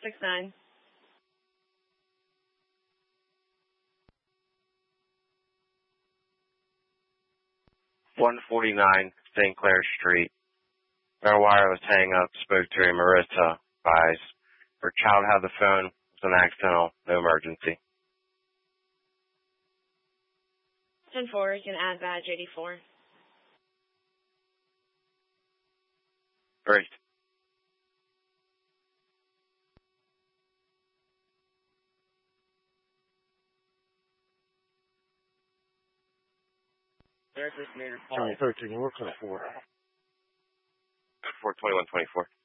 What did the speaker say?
469. 149 St. Clair Street. Our wireless hang up. Spoke to Marissa. Advised. Her child had the phone. It was an accidental. No emergency. 10-4. You can add badge 84. Great. County 13, we're looking for. 42124.